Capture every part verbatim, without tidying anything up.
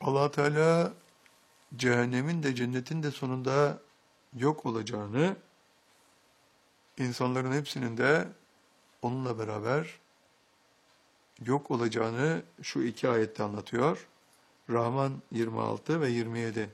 Allah Teala cehennemin de cennetin de sonunda yok olacağını, insanların hepsinin de onunla beraber yok olacağını şu iki ayette anlatıyor. Rahman yirmi altı ve yirmi yedi.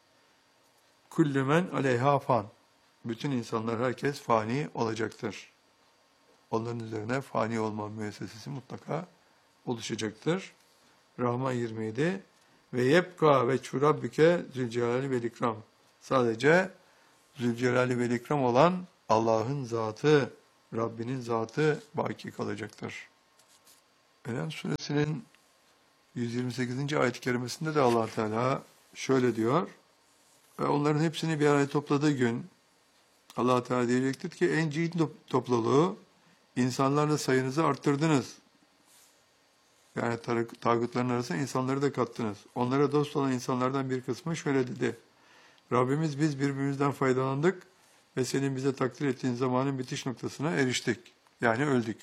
Kullu men aleyha fan. Bütün insanlar, herkes fani olacaktır. Onların üzerine fani olma müessesesi mutlaka oluşacaktır. Rahman yirmi yedi. Ve yebka ve çurabbüke zülcelali vel ikram. Sadece zülcelali vel ikram olan Allah'ın zatı, Rabbinin zatı baki kalacaktır. En'am suresinin yüz yirmi sekizinci ayet-i kerimesinde de Allah Teala şöyle diyor. Ve onların hepsini bir araya topladığı gün Allah Teala diyecektir ki en cihin topluluğu, insanlarla sayınızı arttırdınız. Yani tağutların arasında insanları da kattınız. Onlara dost olan insanlardan bir kısmı şöyle dedi. Rabbimiz, biz birbirimizden faydalandık ve senin bize takdir ettiğin zamanın bitiş noktasına eriştik. Yani öldük.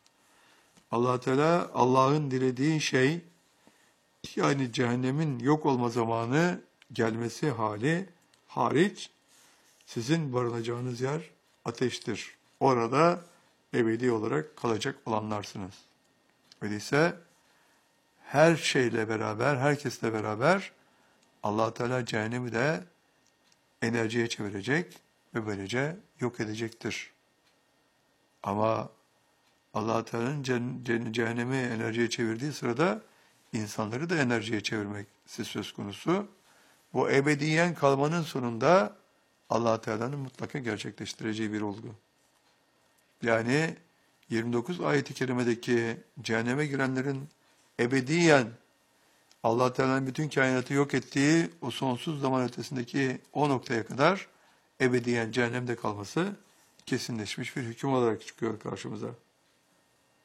Allah Teala Allah'ın dilediği şey, yani cehennemin yok olma zamanı gelmesi hali hariç, sizin barınacağınız yer ateştir. Orada ebedi olarak kalacak olanlarsınız. Öyleyse her şeyle beraber, herkesle beraber Allah Teala cehennemi de enerjiye çevirecek ve böylece yok edecektir. Ama Allah Teala'nın cehennemi enerjiye çevirdiği sırada insanları da enerjiye çevirmesi söz konusu. Bu ebediyen kalmanın sonunda Allah Teala'nın mutlaka gerçekleştireceği bir olgu. Yani yirmi dokuz ayet-i kerimedeki cehenneme girenlerin ebediyen Allah Teala'nın bütün kainatı yok ettiği o sonsuz zaman ötesindeki o noktaya kadar ebediyen cehennemde kalması kesinleşmiş bir hüküm olarak çıkıyor karşımıza.